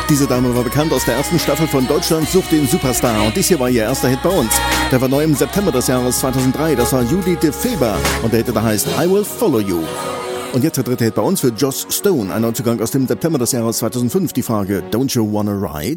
Diese Dame war bekannt aus der ersten Staffel von Deutschland sucht den Superstar und dies hier war ihr erster Hit bei uns. Der war neu im September des Jahres 2003, das war Judith de Feber und der Hit da heißt I Will Follow You. Und jetzt der dritte Hit bei uns für Joss Stone, ein Neuzugang aus dem September des Jahres 2005, die Frage Don't You Wanna Ride?